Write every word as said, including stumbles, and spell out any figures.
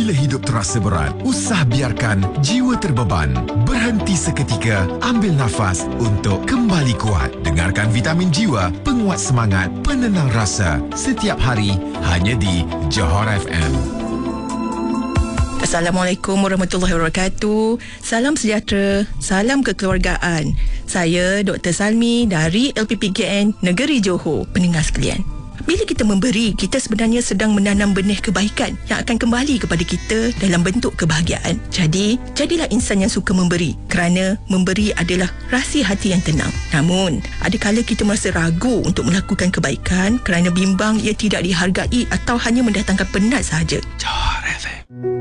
Bila hidup terasa berat, usah biarkan jiwa terbeban. Berhenti seketika, ambil nafas untuk kembali kuat. Dengarkan Vitamin Jiwa, penguat semangat, penenang rasa. Setiap hari, hanya di Johor F M. Assalamualaikum warahmatullahi wabarakatuh. Salam sejahtera, salam kekeluargaan. Saya Doktor Salmi dari L P P K N Negeri Johor. Pendengar sekalian, bila kita memberi, kita sebenarnya sedang menanam benih kebaikan yang akan kembali kepada kita dalam bentuk kebahagiaan. Jadi, jadilah insan yang suka memberi, kerana memberi adalah rahsia hati yang tenang. Namun, ada kala kita merasa ragu untuk melakukan kebaikan kerana bimbang ia tidak dihargai atau hanya mendatangkan penat sahaja. Johor F M.